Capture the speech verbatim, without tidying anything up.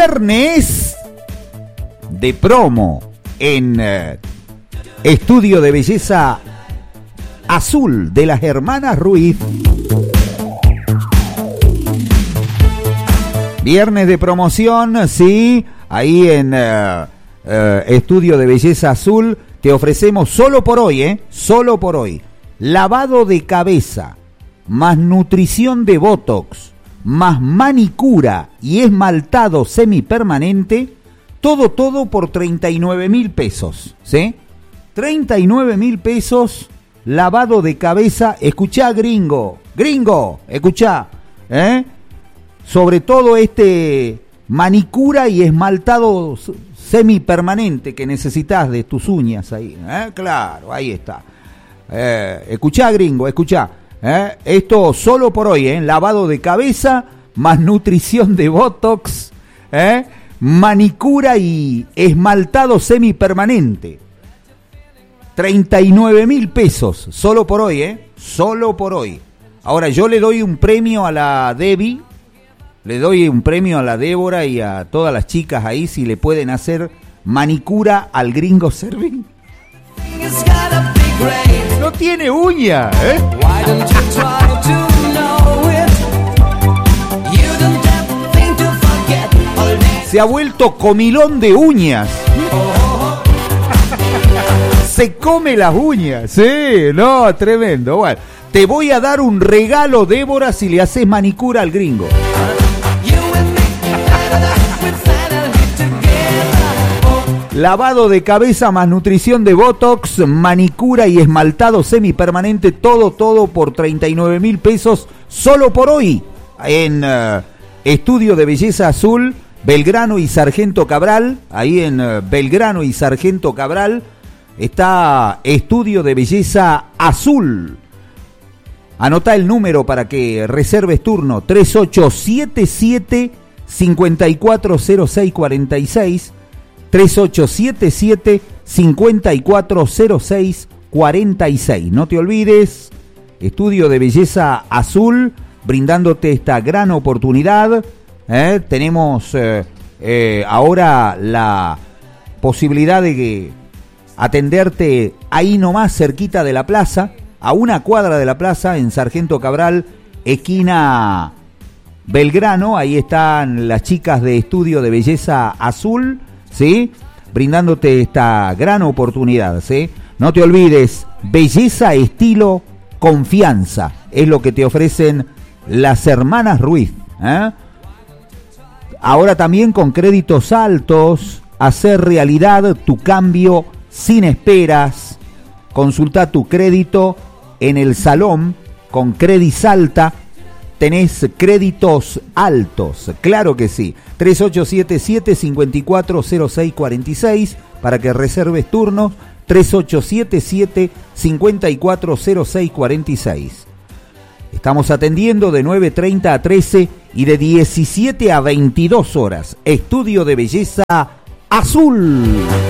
Viernes de promo en eh, Estudio de Belleza Azul de las Hermanas Ruiz. Viernes de promoción, sí, ahí en uh, uh, Estudio de Belleza Azul te ofrecemos solo por hoy, ¿eh? Solo por hoy. Lavado de cabeza, más nutrición de Botox, más manicura y esmaltado semipermanente, todo, todo por treinta y nueve mil pesos, ¿sí? treinta y nueve mil pesos, lavado de cabeza, escuchá gringo, gringo, escuchá, ¿eh? Sobre todo este manicura y esmaltado semipermanente que necesitas de tus uñas ahí, ¿eh? Claro, ahí está. Eh, escuchá, gringo, escuchá. ¿eh? Esto solo por hoy, ¿eh? Lavado de cabeza, más nutrición de Botox, ¿eh? manicura y esmaltado semipermanente. treinta y nueve mil pesos, solo por hoy, ¿eh? Solo por hoy. Ahora yo le doy un premio a la Debbie. Le doy un premio a la Débora y a todas las chicas ahí si le pueden hacer manicura al gringo Servin. No tiene uña, ¿eh? Se ha vuelto comilón de uñas. Se come las uñas. Sí, no, tremendo. Bueno, te voy a dar un regalo, Débora, si le haces manicura al gringo. Lavado de cabeza más nutrición de Botox, manicura y esmaltado semipermanente, todo, todo por treinta y nueve mil pesos, solo por hoy, en uh, Estudio de Belleza Azul, Belgrano y Sargento Cabral, ahí en uh, Belgrano y Sargento Cabral, está Estudio de Belleza Azul. Anotá el número para que reserves turno, tres ocho siete siete, cinco cuatro cero seis cuatro seis, tres ocho siete siete, cinco cuatro cero seis cuatro seis. No te olvides, Estudio de Belleza Azul, brindándote esta gran oportunidad. ¿eh? Tenemos eh, eh, ahora la posibilidad de que atenderte ahí nomás, cerquita de la plaza, a una cuadra de la plaza, en Sargento Cabral, esquina Belgrano. Ahí están las chicas de Estudio de Belleza Azul, ¿sí? Brindándote esta gran oportunidad, ¿sí? No te olvides, belleza, estilo, confianza, es lo que te ofrecen las Hermanas Ruiz, ¿eh? Ahora también con créditos altos, hacer realidad tu cambio sin esperas. Consulta tu crédito en el salón con Credisalta. Tenés créditos altos, claro que sí. tres ocho siete siete, cinco cuatro cero seis cuatro seis para que reserves turnos. tres ocho siete siete, cinco cuatro cero seis cuatro seis. Estamos atendiendo de nueve treinta a trece y de diecisiete a veintidós horas. Estudio de Belleza Azul.